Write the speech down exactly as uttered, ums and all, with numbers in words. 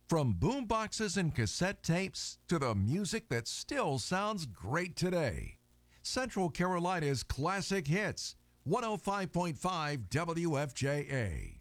From boomboxes and cassette tapes to the music that still sounds great today. Central Carolina's classic hits, one oh five point five W F J A.